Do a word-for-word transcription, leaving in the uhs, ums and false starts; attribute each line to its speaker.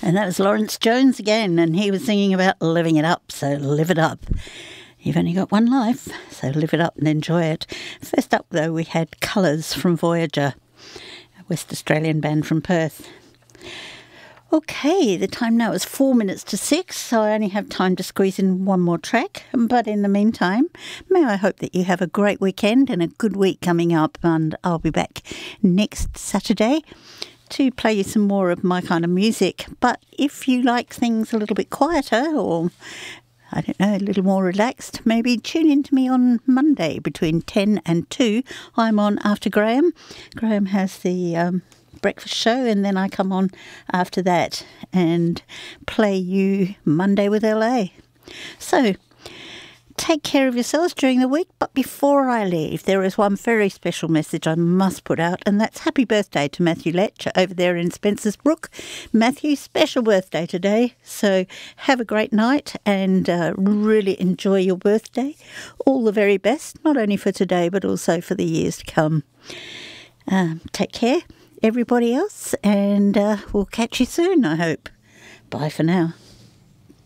Speaker 1: And that was Lawrence Jones again, and he was singing about living it up, so live it up. You've only got one life, so live it up and enjoy it. First up, though, we had Colours from Voyager, a West Australian band from Perth. Okay, the time now is four minutes to six, so I only have time to squeeze in one more track. But in the meantime, may I hope that you have a great weekend and a good week coming up, and I'll be back next Saturday to play you some more of my kind of music. But if you like things a little bit quieter, or I don't know, a little more relaxed, maybe tune in to me on Monday between ten and two. I'm on after Graham. Graham has the um, breakfast show, and then I come on after that and play you Monday with L A. So take care of yourselves during the week, but before I leave, there is one very special message I must put out, and that's happy birthday to Matthew Letch over there in Spencer's Brook. Matthew, special birthday today, so have a great night and uh, really enjoy your birthday. All the very best, not only for today, but also for the years to come. Um, take care, everybody else, and uh, we'll catch you soon, I hope. Bye for now.